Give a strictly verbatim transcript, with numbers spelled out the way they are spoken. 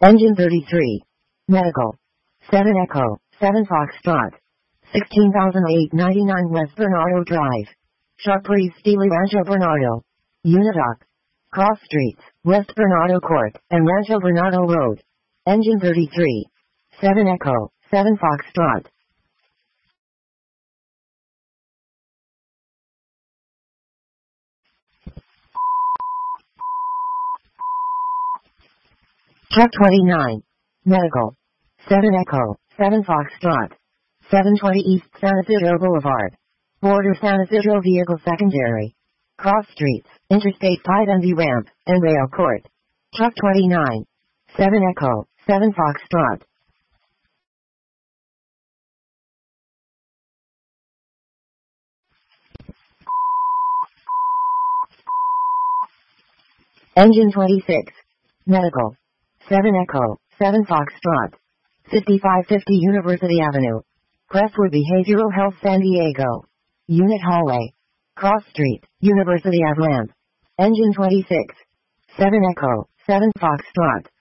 Engine thirty-three. Medical. seven Echo, seven Foxtrot. sixteen thousand eight hundred ninety-nine West Bernardo Drive. Sharprise Steely Rancho Bernardo. Unidoc. Cross Streets, West Bernardo Court, and Rancho Bernardo Road. Engine thirty-three. seven Echo, seven Foxtrot. Truck twenty-nine. Medical. seven Echo, seven Foxtrot. seven twenty East San Isidro Boulevard. Border San Isidro Vehicle Secondary. Cross Streets, Interstate five and V Ramp, and Rail Court. Truck twenty-nine. seven Echo, seven Foxtrot. Engine twenty-six. Medical. seven Echo, seven Foxtrot. fifty-five fifty University Avenue. Crestwood Behavioral Health San Diego. Unit Hallway. Cross Street, University Ave Ramp. Engine twenty-six. seven Echo, seven Foxtrot.